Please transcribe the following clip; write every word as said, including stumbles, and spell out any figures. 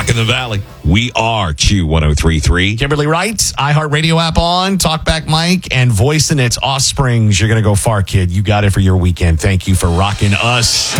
Rockin' the Valley. We are Q ten thirty-three. Kimberly Wright, iHeartRadio app on, Talkback Mike, and voicing its offsprings. You're going to go far, kid. You got it for your weekend. Thank you for rocking us.